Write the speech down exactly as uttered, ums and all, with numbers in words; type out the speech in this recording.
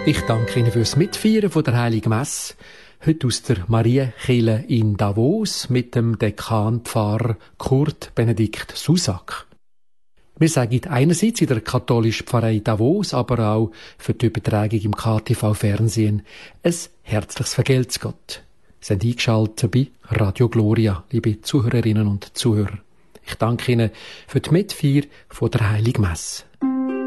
Ich danke Ihnen fürs Mitfeiern von der Heiligen Messe. Heute aus der Marienkirche in Davos mit dem Dekan Pfarrer Kurt Benedikt Susak. Wir sagen einerseits in der katholischen Pfarrei Davos, aber auch für die Übertragung im K T V-Fernsehen ein herzliches Vergelt's Gott. Sie sind eingeschaltet bei Radio Gloria, liebe Zuhörerinnen und Zuhörer. Ich danke Ihnen für die Mitfeier von der Heiligen Messe.